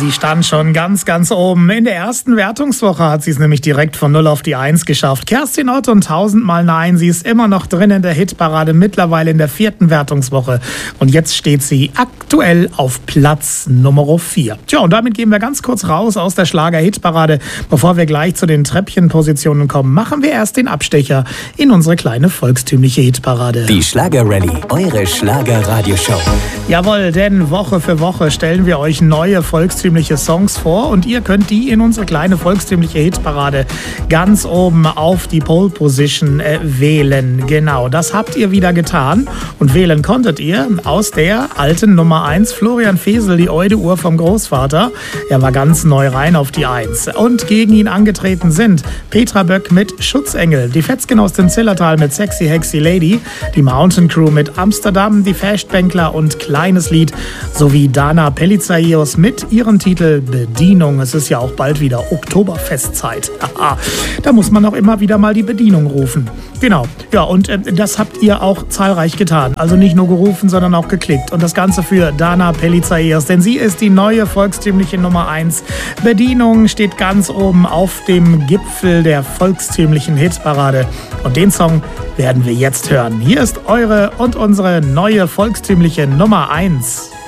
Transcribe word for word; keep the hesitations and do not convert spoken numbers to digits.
Sie stand schon ganz, ganz oben. In der ersten Wertungswoche hat sie es nämlich direkt von null auf die eins geschafft. Kerstin Ott und tausendmal Nein. Sie ist immer noch drin in der Hitparade, mittlerweile in der vierten Wertungswoche. Und jetzt steht sie aktuell auf Platz Nummer vier. Tja, und damit gehen wir ganz kurz raus aus der Schlager-Hitparade. Bevor wir gleich zu den Treppchenpositionen kommen, machen wir erst den Abstecher in unsere kleine volkstümliche Hitparade. Die Schlager-Rallye, eure Schlager-Radioshow. Jawohl, denn Woche für Woche stellen wir euch neue volkstümliche Songs vor und ihr könnt die in unsere kleine volkstümliche Hitparade ganz oben auf die Pole Position äh, wählen. Genau, das habt ihr wieder getan und wählen konntet ihr aus der alten Nummer eins Florian Fesel, die Eude-Uhr vom Großvater. Er war ganz neu rein auf die eins. Und gegen ihn angetreten sind Petra Böck mit Schutzengel, die Fetzgen aus dem Zillertal mit Sexy Hexy Lady, die Mountain Crew mit Amsterdam, die Fastbänkler und Kleines Lied sowie Dana Pelizaios mit ihrem Titel Bedienung. Es ist ja auch bald wieder Oktoberfestzeit. Da muss man auch immer wieder mal die Bedienung rufen. Genau. Ja, und äh, das habt ihr auch zahlreich getan. Also nicht nur gerufen, sondern auch geklickt. Und das Ganze für Dana Pelizaios, denn sie ist die neue volkstümliche Nummer eins. Bedienung steht ganz oben auf dem Gipfel der volkstümlichen Hitparade. Und den Song werden wir jetzt hören. Hier ist eure und unsere neue volkstümliche Nummer eins.